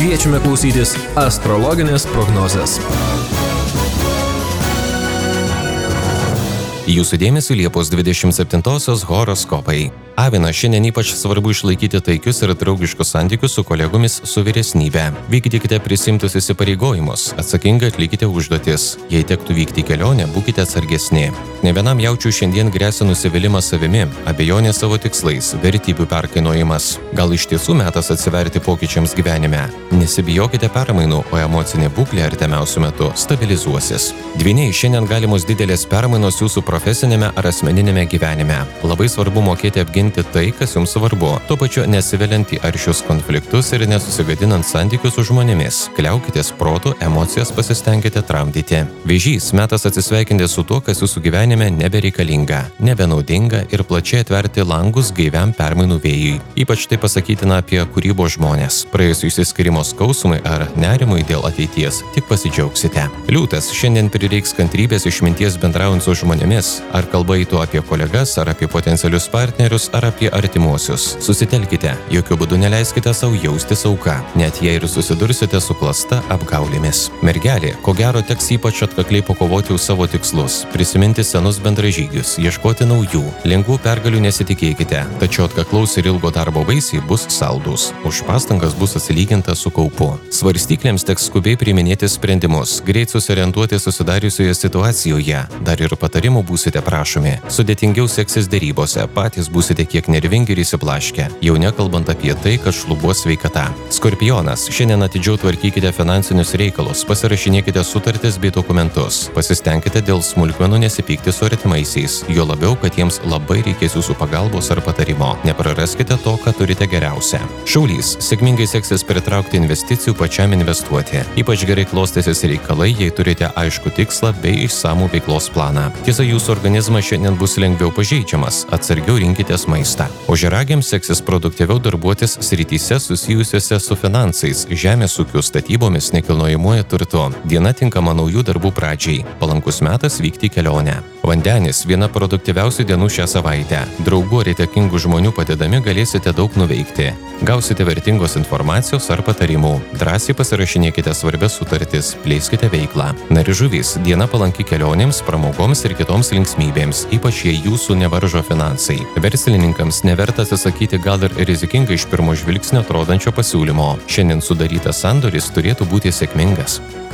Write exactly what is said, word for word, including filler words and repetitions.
Kviečiame klausytis astrologinės prognozės. Jūsų dėmesio Liepos dvidešimt septintosios horoskopai. Avina, šiandien ypač svarbu išlaikyti taikius ir draugiškus santykius su kolegomis su vyresnybe. Vykdykite prisimtus įsipareigojimus, atsakingai atlikite užduotis. Jei tektų vykti į kelionę, būkite atsargesni. Ne vienam jaučiu šiandien gresia nusivylimas savimi, abejonė savo tikslais, vertybių perkainojimas. Gal iš tiesų metas atsiverti pokyčiams gyvenime. Nesibijokite permainų, o emocinė būklė artimiausiu metu stabilizuosis. Dvyniai, šiandien galimos didelės permainos jūsų profesinėme ar asmeninėme gyvenime. Labai svarbu mokėti apginti tai, kas jums svarbu, tuo pačiu nesiveliant į aršius konfliktus ir nesusigadinant santykius su žmonėmis. Kliaukitės protu, emocijas pasistengkite tramdyti. Vėžys, metas atsisveikinti su tuo, kas jūsų gyvenime nebereikalinga, nebenaudinga ir plačiai atverti langus gaiviam permainų vėjui. Ypač tai pasakytina apie kūrybos žmonės. Praėjus išsiskyrimo skausmui ar nerimui dėl ateities, tik pasidžiaugsite. Liūtas, šiandien prireiks kantrybės išminties bendraujant su žmonėmis. Ar kalba eitų apie kolegas, ar apie potencialius partnerius, ar apie artimuosius. Susitelkite, jokių būdų neleiskite savo jaustis auka, net jei ir susidursite su klasta apgaulėmis. Mergelė, ko gero teks ypač atkakliai pakovoti už savo tikslus, prisiminti senus bendražygius, ieškoti naujų. Lengvų pergalių nesitikėkite, tačiau atkaklaus ir ilgo darbo vaisiai bus saldūs. Už pastangas bus atsilyginta su kaupu. Svarstyklėms teks skubiai priiminėti sprendimus, greit susiorientuoti susidariusioje situacijoje. Dar ir patarimų būsite prašomi. Sudėtingiau seksis derybose, patys būsite kiek nervingi ir įsiblaškę, jau nekalbant apie tai, kad šlubuos sveikata. Skorpionas, šiandien atidžiau tvarkykite finansinius reikalus, pasirašinėkite sutartis bei dokumentus. Pasistengkite dėl smulkmenų nesipykti su artimaisiais, jo labiau, kad jiems labai reikės jūsų pagalbos ar patarimo. Nepraraskite to, ką turite geriausia. Šaulys, sėkmingai seksis pritraukti investicijų pačiam investuoti. Ypač gerai klostysis reikalai, jei turite aišku tikslą bei išsamų veiklos planą. Tiesa, jūsų organizmas šiandien bus lengviau pažeidžiamas, atsargiau rinkitės maistą. Ožiaragiams seksis produktyviau darbuotis srityse susijusiuose su finansais, žemės ūkiu, statybomis, nekilnojamuoju turtu. Diena tinkama naujų darbų pradžiai. Palankus metas vykti į kelionę. Vandenis, viena produktyviausių dienų šią savaitę. Draugų ar įtakingų žmonių padedami galėsite daug nuveikti. Gausite vertingos informacijos ar patarimų. Drąsiai pasirašinėkite svarbias sutartis, plėskite veiklą. Narižuvys, diena palanki kelionėms, pramogoms ir kitoms linksmybėms, ypač jei jūsų nevaržo finansai. Verslininkams neverta atsisakyti gal ir rizikingai iš pirmo žvilgsnio atrodančio pasiūlymo. Šiandien sudarytas sandoris turėtų būti sėkmingas.